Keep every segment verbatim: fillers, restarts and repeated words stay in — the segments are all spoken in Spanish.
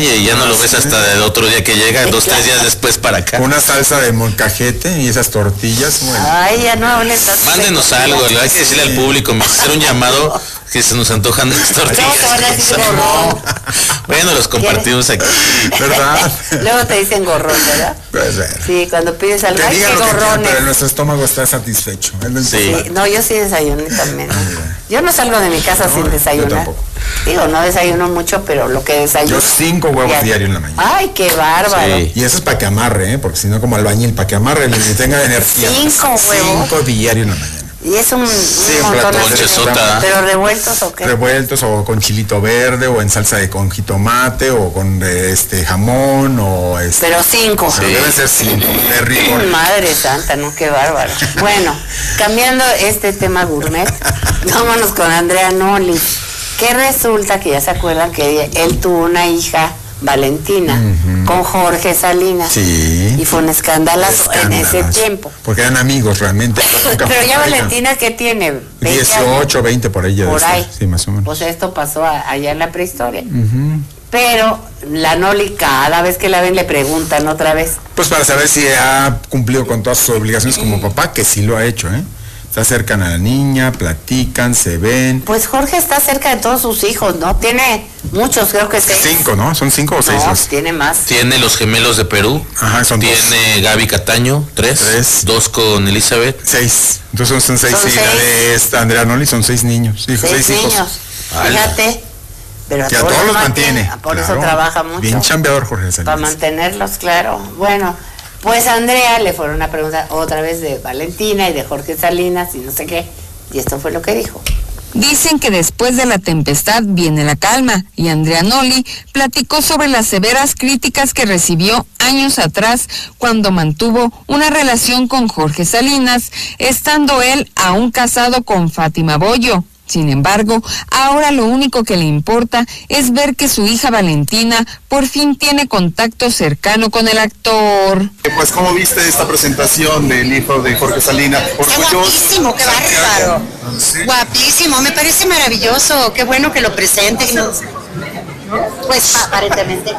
calle y ya no lo ves hasta el otro día que llega, dos, tres días después para acá. Una salsa de molcajete y esas tortillas, bueno. Ay, ya no hables tanto. Mándenos algo, hay que decirle al público, me hacer un llamado que se nos antojan las tortillas. No, te van a decir gorrón. Bueno, los compartimos aquí. ¿Verdad? Luego te dicen gorrón, ¿verdad? Pues ver. Sí, cuando pides algo, Que ay, digan qué lo que quieran, gorrones. pero nuestro estómago está satisfecho. Es lo Sí. importante. Sí, no, yo sí desayuné también. Yo no salgo de mi casa No, sin yo desayunar. tampoco. Digo, no desayuno mucho, pero lo que desayuno. Yo cinco huevos diarios en la mañana. Ay, qué bárbaro. Sí. Y eso es para que amarre, ¿eh? Porque si no, como albañil, para que amarre, le tenga energía. Cinco huevos. Cinco diarios en la mañana. Y es un, un Sí, un montón plato así. de sota. Pero revueltos o qué. Revueltos o con chilito verde o en salsa de con jitomate o con eh, este jamón o este. Pero cinco. Pero deben ser cinco, de rigor. Madre santa, no, qué bárbaro. Bueno, cambiando este tema gourmet, vámonos con Andrea Noli, que resulta que ya se acuerdan que él tuvo una hija, Valentina, uh-huh, con Jorge Salinas. Sí. Y fue un escandalazo en ese tiempo. Porque eran amigos realmente. Pero ya Valentina, ¿qué tiene? dieciocho, veinte por ella. Por ahí. Sí, más o menos. Pues esto pasó a, allá en la prehistoria. Uh-huh. Pero la Noli, cada vez que la ven, le preguntan otra vez. Pues para saber si ha cumplido con todas sus obligaciones como papá, que sí lo ha hecho, ¿eh? Se acercan a la niña, platican, se ven. Pues Jorge está cerca de todos sus hijos, ¿no? Tiene muchos, creo que seis. Cinco, ¿no? ¿Son cinco o seis? No, Los... tiene más. Tiene los gemelos de Perú. Ajá, son Tiene dos. Gaby Cataño, tres. Tres. Dos con Elizabeth. Seis. Entonces son seis. Son Sí, seis. la de esta Andrea Noli son seis niños. Hijos, Seis, seis niños. hijos. Fíjate. Pero a Que a todos, todos los mantiene. mantiene. Por Claro. eso trabaja mucho. Bien chambeador Jorge Salinas. Para mantenerlos, claro. Bueno, pues a Andrea le fueron a preguntar otra vez de Valentina y de Jorge Salinas y no sé qué. Y esto fue lo que dijo. Dicen que después de la tempestad viene la calma, y Andrea Noli platicó sobre las severas críticas que recibió años atrás cuando mantuvo una relación con Jorge Salinas, estando él aún casado con Fátima Boyo. Sin embargo, ahora lo único que le importa es ver que su hija Valentina por fin tiene contacto cercano con el actor. Pues, ¿cómo viste esta presentación del hijo de Jorge Salinas? Qué guapísimo, qué bárbaro. ¿Sí? Guapísimo, me parece maravilloso. Qué bueno que lo presenten. ¿No? Pues aparentemente.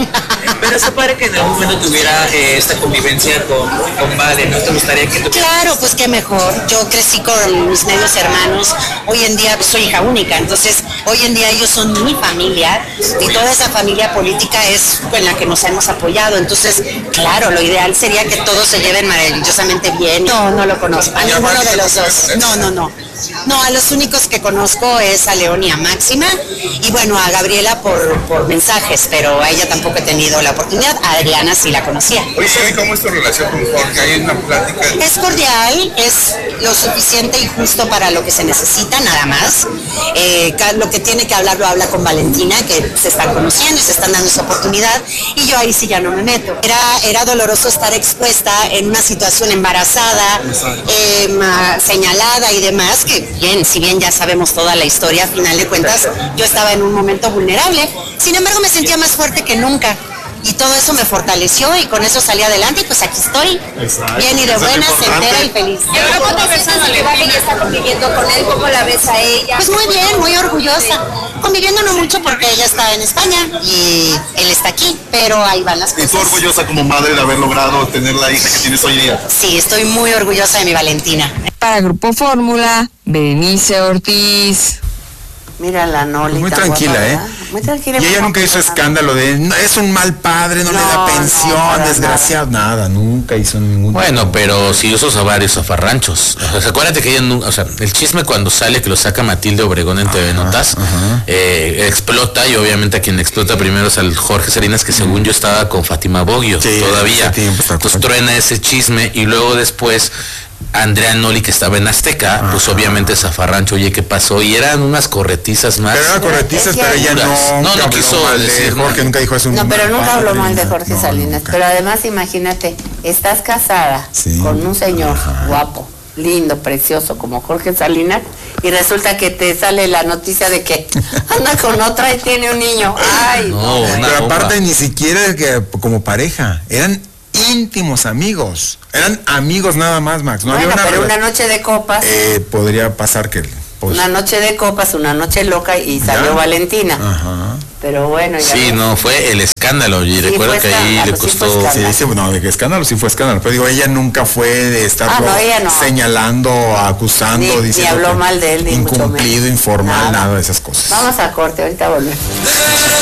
Pero eso padre que en algún momento tuviera eh, esta convivencia con, con Vale, ¿no te gustaría que tuviera? Claro, pues qué mejor. Yo crecí con mis medios hermanos. Hoy en día pues, soy hija única, entonces hoy en día ellos son mi familia y toda esa familia política es con la que nos hemos apoyado. Entonces, claro, lo ideal sería que todos se lleven maravillosamente bien. No, no lo conozco. A ninguno de los dos. No, no, no. No, a los únicos que conozco es a León y a Máxima, y bueno, a Gabriela por, por mensajes, pero a ella tampoco he tenido la oportunidad. A Adriana sí la conocía. Oye, ¿cómo es tu relación con Jorge? ¿Hay una plática? Es cordial, es lo suficiente y justo para lo que se necesita, nada más. Eh, lo que tiene que hablar lo habla con Valentina, que se están conociendo y se están dando esa oportunidad, y yo ahí sí ya no me meto. Era, era doloroso estar expuesta en una situación embarazada, eh, señalada y demás, que bien, si bien ya sabemos toda la historia, a final de cuentas, yo estaba en un momento vulnerable. Sin embargo, me sentía más fuerte que nunca. Y todo eso me fortaleció y con eso salí adelante y pues aquí estoy. Exacto. Bien y de buenas, entera y feliz. ¿Y ahora cómo ves a Valentina que está conviviendo con él? ¿Cómo la ves a ella? Pues muy bien, muy orgullosa. Conviviendo no mucho porque ella está en España y él está aquí, pero ahí van las ¿Y cosas. tú orgullosa como madre de haber logrado tener la hija que tienes hoy día? Sí, estoy muy orgullosa de mi Valentina. Para Grupo Fórmula, Berenice Ortiz. Mira la Noli. Pues muy tan tranquila, guapa, ¿eh? ¿verdad? Muy tranquila. Y muy ella nunca hizo tranquila. escándalo de, no, es un mal padre, no, No, le da no, pensión, para desgraciado, nada. nunca hizo ningún... Bueno, pero sí usó a varios zafarranchos. O sea, acuérdate que ella nunca, o sea, el chisme cuando sale que lo saca Matilde Obregón en T V Notas, eh, explota, y obviamente a quien explota primero es al Jorge Salinas, que según yo estaba con Fátima Boyo Sí, todavía. ese tiempo está Entonces con- truena ese chisme y luego después Andrea Noli, que estaba en Azteca, Ajá. pues obviamente zafarrancho, oye, ¿qué pasó? Y eran unas corretizas más. Pero era corretista, Es pero que- ella no, No, no nunca quiso habló mal de decir Jorge, nada. nunca dijo eso. No, pero nunca habló mal de Jorge no, Salinas. nunca. Pero además, imagínate, estás casada Sí. con un señor Ajá. guapo, lindo, precioso como Jorge Salinas, y resulta que te sale la noticia de que anda con otra y tiene un niño. Ay, No, no. una Pero bomba. aparte ni siquiera que como pareja, eran íntimos amigos, eran amigos nada más, Max. No Bueno, había una, pero una rela- noche de copas, eh, podría pasar que pues, una noche de copas, una noche loca y salió ya. Valentina. Ajá. Pero bueno, ya Sí, ves. no, fue el escándalo. Y Sí, recuerdo fue que ahí escándalo, le sí fue costó. escándalo. Sí, dice, bueno, de que escándalo sí fue escándalo, pero digo, ella nunca fue de estarlo Ah, no, ella no. señalando, acusando, Ni- ni diciendo habló que mal de él, ni mucho incumplido, menos. informal, Nada. nada de esas cosas. Vamos a corte, ahorita volvemos.